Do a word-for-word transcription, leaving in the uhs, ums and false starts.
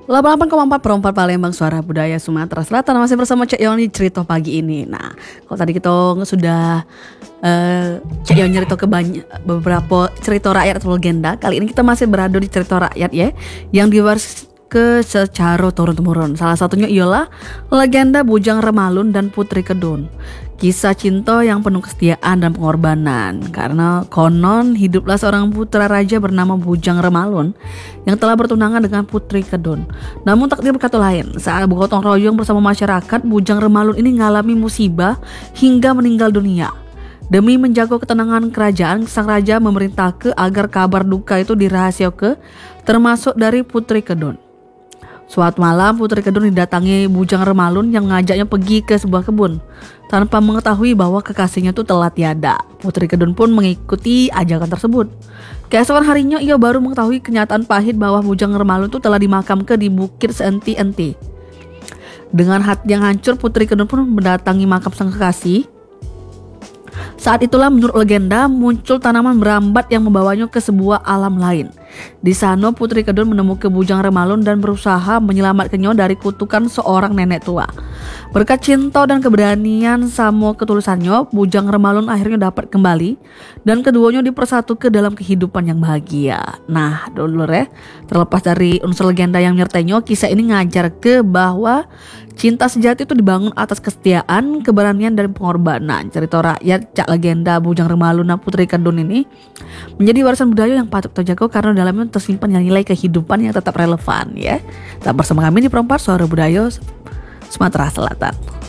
delapan puluh delapan koma empat Perempat Palembang, Suara Budaya Sumatera Selatan. Masih bersama Cek Yoni cerita pagi ini. Nah, kalau tadi kita sudah uh, Cek Yoni cerita ke banyak beberapa cerita rakyat atau legenda. Kali ini kita masih berada di cerita rakyat ya, yang diwaris ke secara turun-temurun. Salah satunya ialah legenda Bujang Remalun dan Putri Kedun. Kisah cinta yang penuh kesetiaan dan pengorbanan. Karena konon hiduplah seorang putra raja bernama Bujang Remalun yang telah bertunangan dengan Putri Kedun. Namun takdir berkata lain. Saat bergotong royong bersama masyarakat, Bujang Remalun ini mengalami musibah hingga meninggal dunia. Demi menjaga ketenangan kerajaan, sang raja memerintahkan agar kabar duka itu dirahasiakan, termasuk dari Putri Kedun. Suatu malam, Putri Kedun didatangi Bujang Remalun yang mengajaknya pergi ke sebuah kebun tanpa mengetahui bahwa kekasihnya itu telah tiada. Putri Kedun pun mengikuti ajakan tersebut. Keesokan harinya ia baru mengetahui kenyataan pahit bahwa Bujang Remalun itu telah dimakamkan di bukit seenti-enti. Dengan hati yang hancur, Putri Kedun pun mendatangi makam sang kekasih. Saat itulah menurut legenda muncul tanaman merambat yang membawanya ke sebuah alam lain. Di sana Putri Kedun menemukan Bujang Remalun dan berusaha menyelamatkannya dari kutukan seorang nenek tua. Berkat cinta dan keberanian sama ketulusannya, Bujang Remalun akhirnya dapat kembali dan keduanya dipersatukan dalam kehidupan yang bahagia. Nah, dulu ya, terlepas dari unsur legenda yang menyertainya, kisah ini ngajar ke bahwa cinta sejati itu dibangun atas kesetiaan, keberanian dan pengorbanan. Cerita rakyat Cak Legenda Bujang Remalun dan Putri Kedun ini menjadi warisan budaya yang patut terjaga karena dalamnya tersimpan nilai kehidupan yang tetap relevan ya. Tetap bersama kami di Perempat Suara Budaya Sumatera Selatan.